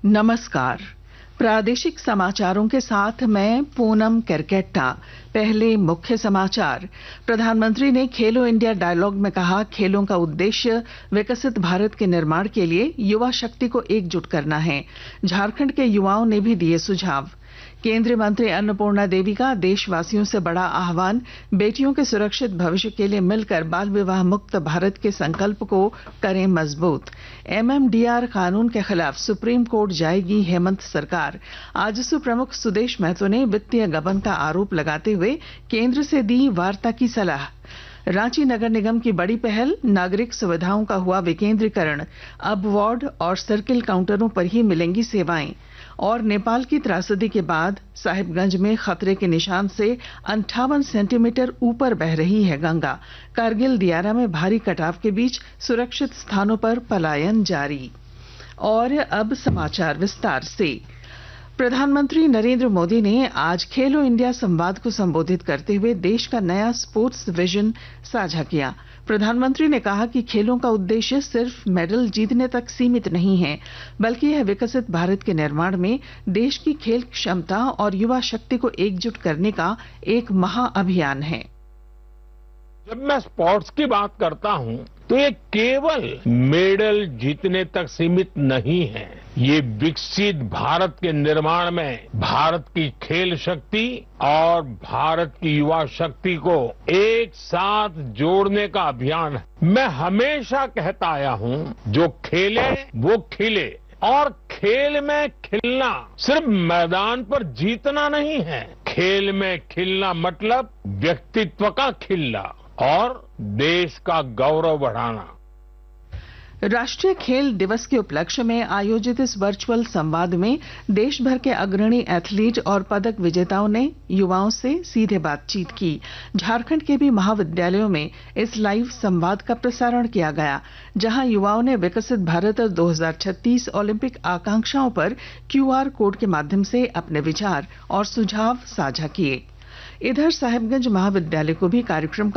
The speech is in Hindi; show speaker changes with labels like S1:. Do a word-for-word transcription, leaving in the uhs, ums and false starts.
S1: नमस्कार। प्रादेशिक समाचारों के साथ मैं पूनम केरकेट्टा। पहले मुख्य समाचार। प्रधानमंत्री ने खेलो इंडिया डायलॉग में कहा, खेलों का उद्देश्य विकसित भारत के निर्माण के लिए युवा शक्ति को एकजुट करना है। झारखंड के युवाओं ने भी दिए सुझाव। केंद्रीय मंत्री अन्नपूर्णा देवी का देशवासियों से बड़ा आह्वान, बेटियों के सुरक्षित भविष्य के लिए मिलकर बाल विवाह मुक्त भारत के संकल्प को करें मजबूत। एमएमडीआर कानून के खिलाफ सुप्रीम कोर्ट जाएगी हेमंत सरकार। आजसू प्रमुख सुदेश महतो ने वित्तीय गबन का आरोप लगाते हुए केंद्र से दी वार्ता की सलाह। रांची नगर निगम की बड़ी पहल, नागरिक सुविधाओं का हुआ विकेंद्रीकरण। अब वार्ड और सर्किल काउंटरों पर ही मिलेंगी सेवाएं। और नेपाल की त्रासदी के बाद साहिबगंज में खतरे के निशान से अंठावन सेंटीमीटर ऊपर बह रही है गंगा। कारगिल दियारा में भारी कटाव के बीच सुरक्षित स्थानों पर पलायन जारी। और अब समाचार विस्तार से। प्रधानमंत्री नरेंद्र मोदी ने आज खेलो इंडिया संवाद को संबोधित करते हुए देश का नया स्पोर्ट्स विजन साझा किया। प्रधानमंत्री ने कहा कि खेलों का उद्देश्य सिर्फ मेडल जीतने तक सीमित नहीं है, बल्कि यह विकसित भारत के निर्माण में देश की खेल क्षमता और युवा शक्ति को एकजुट करने का एक महाअभियान है।
S2: जब मैं स्पोर्ट्स की बात करता हूं तो ये केवल मेडल जीतने तक सीमित नहीं है। ये विकसित भारत के निर्माण में भारत की खेल शक्ति और भारत की युवा शक्ति को एक साथ जोड़ने का अभियान है। मैं हमेशा कहता आया हूं, जो खेले वो खिले। और खेल में खिलना सिर्फ मैदान पर जीतना नहीं है। खेल में खिलना मतलब व्यक्तित्व का खिलना और देश का गौरव बढ़ाना।
S1: राष्ट्रीय खेल दिवस के उपलक्ष्य में आयोजित इस वर्चुअल संवाद में देश भर के अग्रणी एथलीट और पदक विजेताओं ने युवाओं से सीधे बातचीत की। झारखंड के भी महाविद्यालयों में इस लाइव संवाद का प्रसारण किया गया, जहां युवाओं ने विकसित भारत दो हज़ार छत्तीस ओलंपिक आकांक्षाओं पर क्यूआर कोड के माध्यम से अपने विचार और सुझाव साझा किए। इधर साहिबगंज महाविद्यालय को भी कार्यक्रम